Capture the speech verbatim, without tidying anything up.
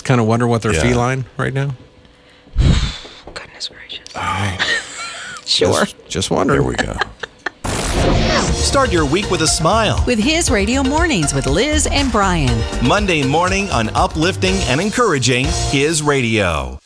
kind of wonder what they're Yeah. feline right now? Goodness gracious. All right. Sure. Just, just wondering. There we go. Start your week with a smile. With His Radio Mornings with Liz and Brian. Monday morning on Uplifting and Encouraging His Radio.